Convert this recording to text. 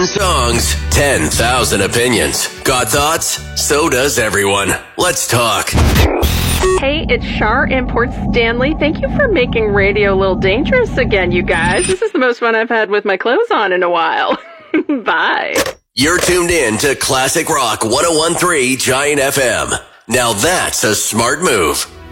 10 songs, 10,000 opinions. Got thoughts? So does everyone. Let's talk. Hey, it's Shar in Port Stanley. Thank you for making radio a little dangerous again, you guys. This is the most fun I've had with my clothes on in a while. Bye. You're tuned in to Classic Rock 101.3 Giant FM. Now that's a smart move.